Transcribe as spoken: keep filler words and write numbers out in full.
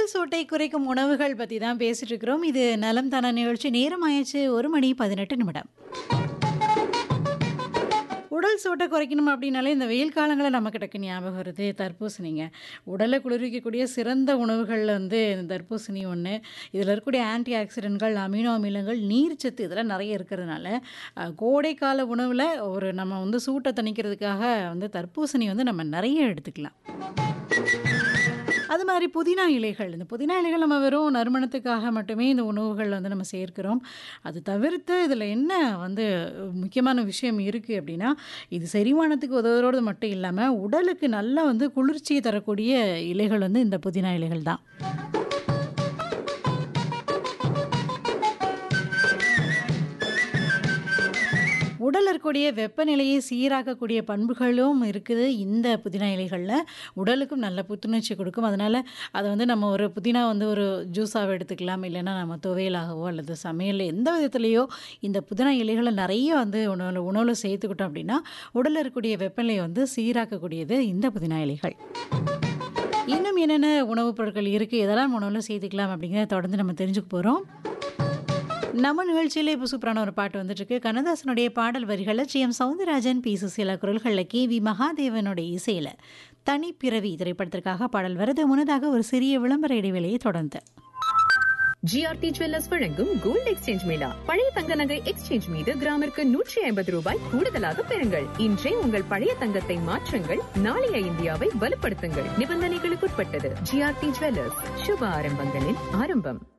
உடல் சூட்டை குறைக்கும் உணவுகள் பத்தி தான் பேசிட்டு இருக்கிறோம். இது நலம் தானா நிகழ்ச்சி. நேரம் ஆயிடுச்சு ஒரு மணி பதினெட்டு நிமிடம். உடல் சூட்டை குறைக்கணும் அப்படின்னாலே இந்த வெயில் காலங்களில் நமக்கு டக்கு ஞாபகம் வருது தர்பூசணிங்க. உடலை குளிர்விக்கக்கூடிய சிறந்த உணவுகளில் வந்து இந்த தர்பூசணி ஒன்று. இதில் இருக்கக்கூடிய ஆன்டி ஆக்சிடென்ட்கள், அமினோ அமிலங்கள், நீர்ச்சத்து இதெல்லாம் நிறைய இருக்கிறதுனால அஹ், கோடைக்கால உணவில் ஒரு நம்ம வந்து சூட்டை தணிக்கிறதுக்காக வந்து தர்பூசணி வந்து நம்ம நிறைய எடுத்துக்கலாம். அது மாதிரி புதினா இலைகள். இந்த புதினா இலைகள் நம்ம வெறும் நறுமணத்துக்காக மட்டுமே இந்த உணவுகள் வந்து நம்ம சேர்க்கிறோம். அது தவிர்த்து இதில் என்ன வந்து முக்கியமான விஷயம் இருக்குது அப்படின்னா, இது செரிமானத்துக்கு உதவுறது மட்டும் இல்லாமல் உடலுக்கு நல்லா வந்து குளிர்ச்சியை தரக்கூடிய இலைகள் வந்து இந்த புதினா இலைகள் தான். உடல்ல இருக்கக்கூடிய வெப்பநிலையை சீராக்கக்கூடிய பண்புகளும் இருக்குது இந்த புதினா இலைகளில். உடலுக்கும் நல்ல புத்துணர்ச்சி கொடுக்கும். அதனால் அதை வந்து நம்ம ஒரு புதினா வந்து ஒரு ஜூஸாக எடுத்துக்கலாம். இல்லைன்னா நம்ம துவையலாகவோ அல்லது சமையல் எந்த விதத்துலேயோ இந்த புதினா இலைகளை நிறைய வந்து உணவில் உணவில் சேர்த்துக்கிட்டோம் அப்படின்னா உடலில் இருக்கக்கூடிய வெப்பநிலையை வந்து சீராக்கக்கூடியது இந்த புதினா இலைகள். இன்னும் என்னென்ன உணவுப் பொருட்கள் இருக்குது, எதெல்லாம் உணவில் சேர்த்துக்கலாம் அப்படிங்கிறத தொடர்ந்து நம்ம தெரிஞ்சுக்க போகிறோம். நம்ம நிகழ்ச்சியில இப்போ சூப்பரான ஒரு பாட்டு வந்துட்டு இருக்கு. கண்ணதாசனுடைய பாடல் வரிகளில் D M Soundararajan, B Susheela குரல்களில் கே வி மகாதேவனுடைய இசையில் தனிப்பிறவி திரைப்படத்திற்காக பாடல் வருது. முன்னதாக ஒரு சிறிய விளம்பர இடைவேளையை தொடர்ந்து ஜிஆர்டி ஜுவல்லர்ஸ் வழங்கும் கோல்ட் எக்ஸ்சேஞ்ச் மேளா. பழைய தங்க நகை எக்ஸ்சேஞ்ச் மீது கிராமிற்கு நூற்றி ஐம்பது ரூபாய் கூடுதலாக பெறுங்கள். இன்றே உங்கள் பழைய தங்கத்தை மாற்றுங்கள். நாளைய இந்தியாவை வலுப்படுத்துங்கள். நிபந்தனைகளுக்குட்பட்டது. ஜிஆர்டி ஜுவல்லர்ஸ், சுப ஆரம்பங்களின் ஆரம்பம்.